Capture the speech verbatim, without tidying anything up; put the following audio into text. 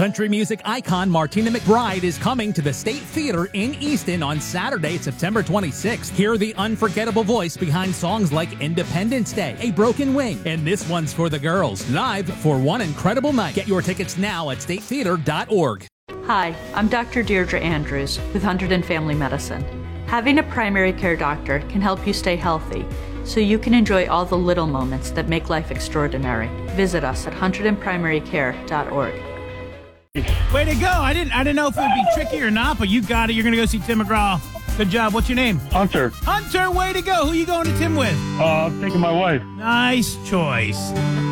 Country music icon Martina McBride is coming to the State Theater in Easton on Saturday, September twenty-sixth. Hear the unforgettable voice behind songs like Independence Day, A Broken Wing, and This One's for the Girls, live for one incredible night. Get your tickets now at state theater dot org. Hi, I'm Doctor Deirdre Andrews with Hunterdon Family Medicine. Having a primary care doctor can help you stay healthy, so you can enjoy all the little moments that make life extraordinary. Visit us at hunterdon primary care dot org. Way to go. I didn't I didn't know if it would be tricky or not, but you got it. You're going to go see Tim McGraw. Good job. What's your name? Hunter. Hunter, way to go. Who you going to Tim with? Uh, I'm taking my wife. Nice choice.